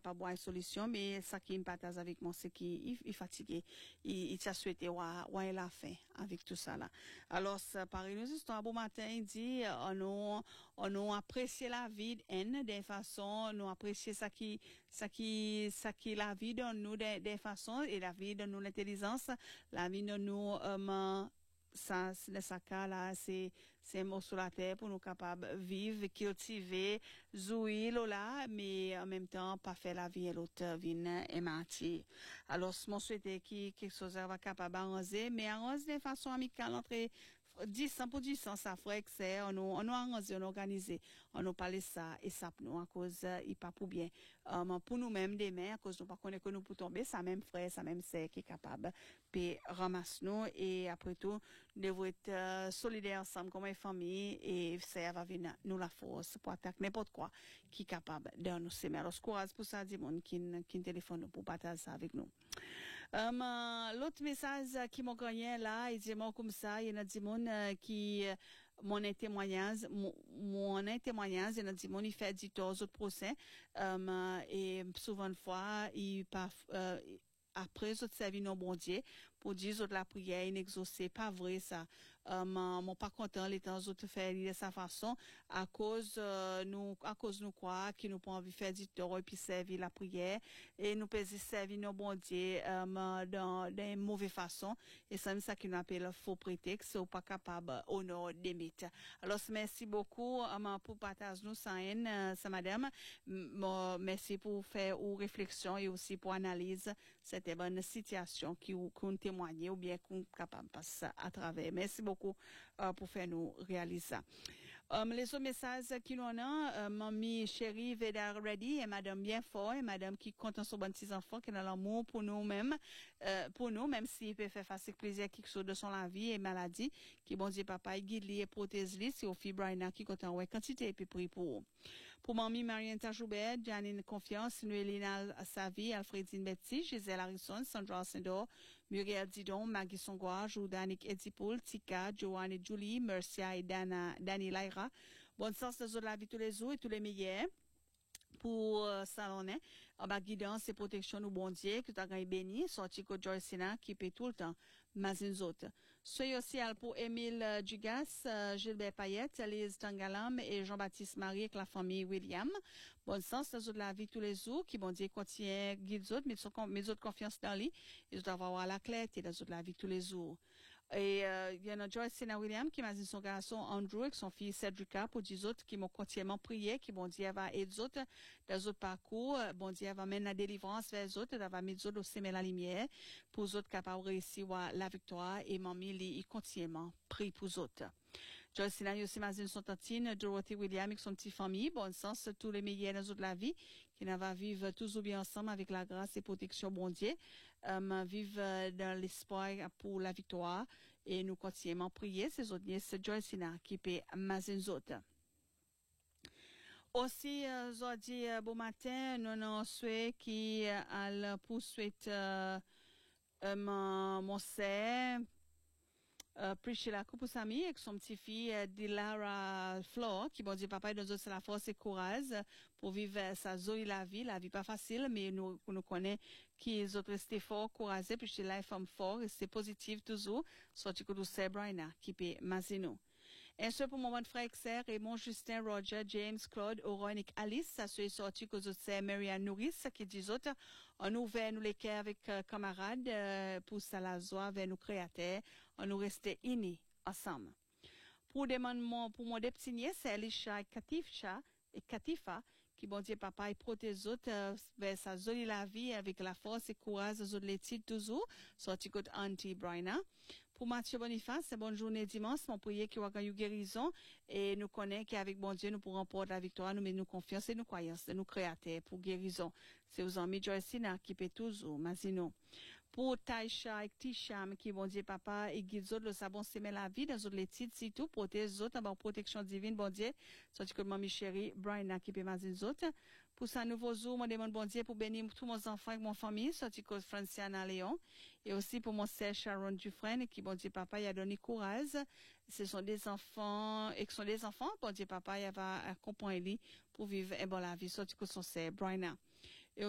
capable de solution, mais ça qui me partage avec moi, c'est qu'il est fatigué. Il t'a souhaité, ouais, la fin avec tout ça, là. Alors, ça, pareil, nous, un bon matin, il dit, on apprécie la vie des façons, nous apprécier ça qui la vie de nous des façons, et la vie de nous l'intelligence, la vie de nous, ça, c'est ça cas là, c'est un mot sur la terre pour nous capables vivre, cultiver, jouir là, mais en même temps pas faire la vie et l'autre vie et mentir. Alors, mon souhait qui quelque chose va capable d'arranger, mais arranger de façon amicale entre 10 pour 10 ça ferait que c'est on nous arranger, on organiser, on nous parler ça et ça nous à cause il pas pour bien. Pour nous-mêmes demain à cause nous pas connaître que nous pour tomber, ça même frère, ça même sœur qui est capable puis ramasse nous et après tout devons être solidaires ensemble comme une famille et ça va venir nous la force pour attaquer n'importe quoi qui est capable de nous semer. Alors courage pour ça du monde qui téléphone pour partager ça avec nous. L'autre message qui m'a gagné là, il dit moi comme ça, il y en a du monde qui mon témoignage, il y en a du monde il fait du tort aux autres procès et souvent de fois il pas après autres servi non bon Dieu pour dire autres la prière inexaucée pas vrai ça mon pas content les temps autres faire de sa façon à cause nous quoi qui nous pas envie faire du tort et puis servir la prière et nous peut servir non bon Dieu dans des mauvaises façons et c'est ça qui nous appelle faux prétexte ou pas capable honor limite. Alors merci beaucoup pour partager nous ça madame merci pour faire ou réflexion et aussi pour analyse cette bonne situation qu'on témoigne ou bien qu'on capable passer à travers. Merci beaucoup pour faire nous réaliser ça. Les autres messages qui nous ont mamie chérie Veda ready et madame bien fort et madame qui compte sur bon petits enfants qui ont l'amour pour nous-mêmes pour nous même s'il peut faire face plaisir quelque chose de son la vie et maladie qui bon Dieu papa guide lui et protège lui c'est au Fibrina qui compte en quantité et puis prie pour mamie Marianne Tajoubert, Janine Confiance, Noélina Savi, Alfredine Betty, Gisèle Harrison, Sandra Sendor, Muriel Didon, Maggie Songwa, Joudanik Edipoul, Tika, Joanne et Julie, Mercia et Dani Laira. Bonne sens de la vie tous les jours et tous les meilleurs. Pour salonner en bas guidance et protection nous bon Dieu que tu as béni sorti que Joycina qui peut tout le temps mais autres soyez aussi pour Émile Dugas Gilbert Payette Lise Tangalam et Jean-Baptiste Marie avec la famille William bonne sens dans la vie tous les jours qui bon Dieu continue guide autres mais autres confiance dans lui et doivent avoir la clarté dans la vie tous les jours et il y a Joycina William qui m'a dit son garçon Andrew avec son fils Cedrica pour 10 autres qui m'ont continuellement prié qui bon Dieu va aider autres dans autres parcours bon Dieu va mener la délivrance vers les autres va mettre autres au semer la lumière pour les autres capables de réussir la victoire et mamie il continuellement prie pour les autres. Joycina aussi m'a dit son tantine Dorothy William avec son petit famille bon sens tous les meilleurs dans autres la vie qui va vivre toujours bien ensemble avec la grâce et protection bon Dieu vivre dans l'espoir pour la victoire et nous continuellement prier ces autres c'est Joycina qui peut mazen autres. Aussi, aujourd'hui, bon matin, nous avons souhaité qui a poursuite mon sœur Priscilla Kupusami avec son petit-fille Dilara Flore qui bon Dieu papa nous donne la force et courage pour vivre sa zoe la vie pas facile mais nous connaît qui les autres restent forts courageux puis c'est la femme fort et c'est positif toujours sorti que nous c'est Brianna qui peut mazino. Un seul pour mon frère et Raymond, Justin, Roger, James, Claude, Aurore et Alice, ça se sorti que c'est Marianne Nouris, qui dit autres, on ouvert nous les cœurs avec camarades, pour ça la joie vers nos créateurs, on nous restait unis ensemble. Pour mon des petits nièces, c'est Elisha et Katifa, qui bon Dieu papa et protège autres vers sa jolie la vie avec la force et courage de l'étude toujours, sorti que Auntie Brianna. Pour Mathieu Boniface, c'est bonne journée dimanche, mon prière qui va gagner guérison et nous connaît qu'avec bon Dieu nous pourrons porter la victoire, nous mettons confiance et nous croyance, nous créateurs pour guérison. C'est aux amis Joycina qui peut toujours, Mazino. Pour Taïcha et Tisham qui bon Dieu papa et guide autres le sabon semer la vie dans les titres surtout protège autres en protection divine bon Dieu sorti que mamie chérie Brianna qui peut mazine autres pour sa nouveau jour moi demande bon Dieu pour bénir tous mes enfants et mon famille sorti que Franciana Léon et aussi pour mon sœur Sharon Dufresne qui bon Dieu papa il a donné courage ce sont des enfants bon Dieu papa il va accompagner lui pour vivre une bonne vie sorti que son sœur Brianna